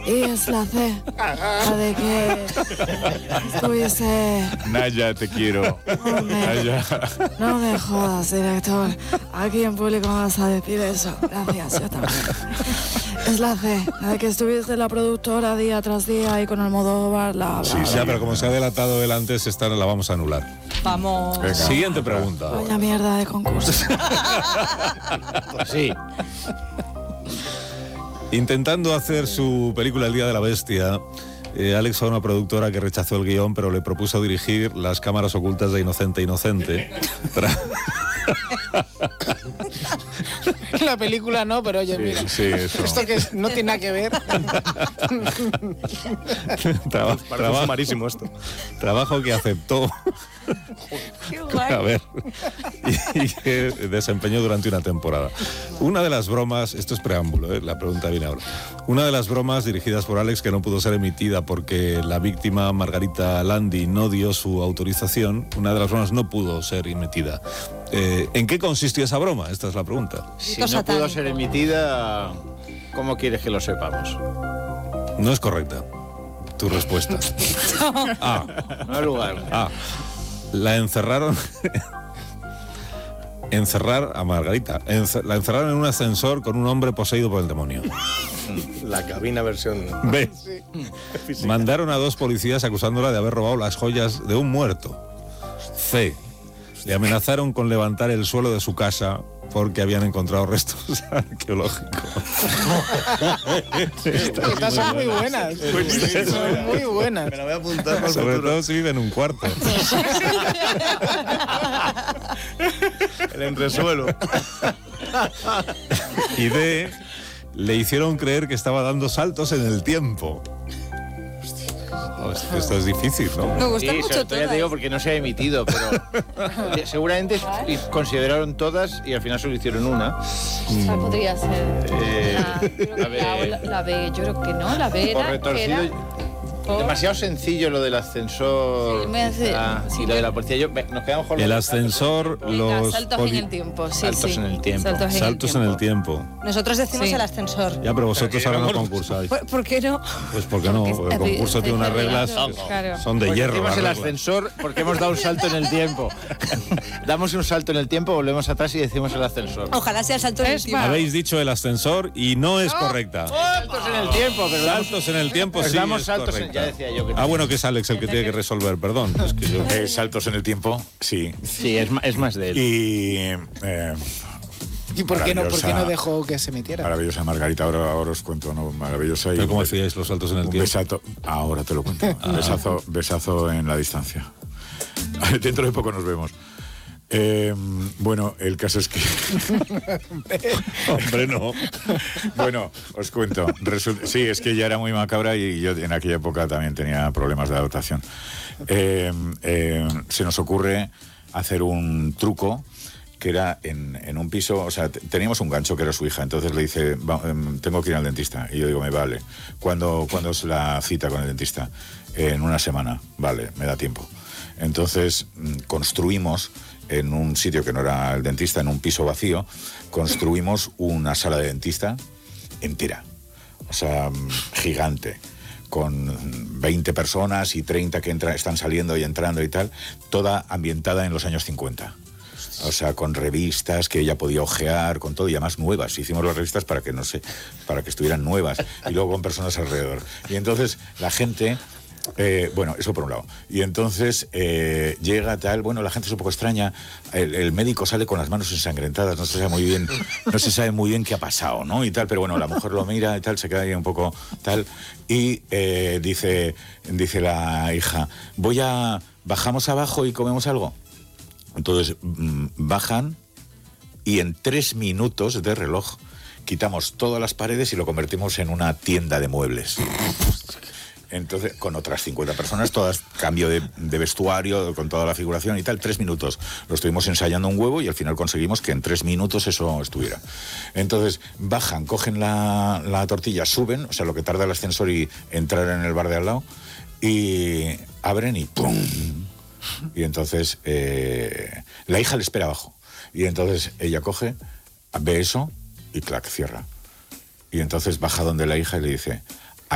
Y es la C, la de que estuviese... Naya, te quiero. Naya. No me jodas, director. Aquí en público me vas a decir eso. Gracias, yo también. Es la C, la de que estuviese la productora día tras día y con Almodóvar, Sí, pero como se ha delatado él antes, esta la vamos a anular. Vamos. Venga. Siguiente pregunta. Vaya mierda de concurso. Sí. Intentando hacer su película El Día de la Bestia, Alex fue una productora que rechazó el guión, pero le propuso dirigir Las cámaras ocultas de Inocente Inocente. La película no, pero oye, mira. Sí, eso. Esto que no tiene nada que ver. Trabajo marísimo esto. Trabajo que aceptó. A ver. Y que desempeñó durante una temporada. Una de las bromas, esto es preámbulo, la pregunta viene ahora. Una de las bromas dirigidas por Alex que no pudo ser emitida porque la víctima Margarita Landi no dio su autorización, una de las bromas no pudo ser emitida. ¿En qué consistió esa broma? Esta es la pregunta. Si no pudo ser emitida, ¿cómo quieres que lo sepamos? No es correcta tu respuesta. A. No hay lugar. A. La encerraron... Encerrar a Margarita. La encerraron en un ascensor con un hombre poseído por el demonio. La cabina versión... B. Mandaron a 2 policías acusándola de haber robado las joyas de un muerto. C. Le amenazaron con levantar el suelo de su casa porque habían encontrado restos arqueológicos. Estas son muy buenas. Son muy buenas. Me la voy a apuntar por Sobre futuro. todo si vive en un cuarto. El entresuelo. Y D. Le hicieron creer que estaba dando saltos en el tiempo. Esto es difícil, ¿no? Me gustan mucho sobre todo ya te digo todas. porque no se ha emitido, pero seguramente consideraron todas y al final solo hicieron una. Podría ser. La B, yo creo que no, la B Por era... retorcido. Demasiado sencillo lo del ascensor. Sí, me hace- Y lo de la policía. Nos quedamos con El ascensor, los... saltos en el tiempo, sí, Saltos sí. en el tiempo. Saltos en el tiempo. Nosotros decimos Sí. el ascensor. Ya, pero vosotros ahora no concursáis. ¿Por qué no? Pues porque no, el concurso tiene unas reglas Claro. son de Pues hierro. decimos las el reglas. ascensor porque hemos dado un salto en el tiempo. Damos un salto en el tiempo, volvemos atrás y decimos el ascensor. Ojalá sea el salto en el tiempo. Habéis dicho el ascensor y no es correcta. Saltos en el tiempo, pero Saltos en el tiempo, pues sí damos es saltos en, correcta. ya decía yo que Ah, bueno, que es Alex el que tiene que resolver, perdón. Es que yo... Saltos en el tiempo, sí. Sí, es más de él. ¿Y por qué no Maravillosa. dejó que se metiera? Maravillosa Margarita, ahora os cuento, ¿no? Maravillosa. ¿Pero cómo hacíais los saltos en el un tiempo? besazo, ahora te lo cuento. Besazo en la distancia. Dentro de poco nos vemos. Bueno, el caso es que... Hombre, no. Bueno, os cuento. Sí, es que ya era muy macabra y yo en aquella época también tenía problemas de adaptación. Se nos ocurre hacer un truco que era en un piso, o sea, teníamos un gancho que era su hija, entonces le dice, tengo que ir al dentista. Y yo digo, me vale. ¿Cuándo es la cita con el dentista? En una semana. Vale, me da tiempo. Entonces construimos en un sitio que no era el dentista, en un piso vacío, construimos una sala de dentista entera, o sea, gigante, con 20 personas y 30 que están saliendo y entrando y tal, toda ambientada en los años 50. O sea, con revistas que ella podía ojear, con todo, y además nuevas. Hicimos las revistas para que estuvieran nuevas, y luego con personas alrededor. Y entonces la gente... bueno, eso por un lado. Y entonces llega tal, bueno, la gente es un poco extraña, el médico sale con las manos ensangrentadas, no se sabe muy bien qué ha pasado, ¿no? Y tal, pero bueno, la mujer lo mira y tal, se queda ahí un poco tal, y dice la hija, bajamos abajo y comemos algo. Entonces bajan y en 3 minutos de reloj quitamos todas las paredes y lo convertimos en una tienda de muebles. Entonces, con otras 50 personas, todas cambio de vestuario, con toda la figuración y tal, 3 minutos. Lo estuvimos ensayando un huevo y al final conseguimos que en 3 minutos eso estuviera. Entonces, bajan, cogen la tortilla, suben, o sea, lo que tarda el ascensor y entrar en el bar de al lado, y abren y ¡pum! Y entonces, la hija le espera abajo. Y entonces ella coge, ve eso y clac, cierra. Y entonces baja donde la hija y le dice,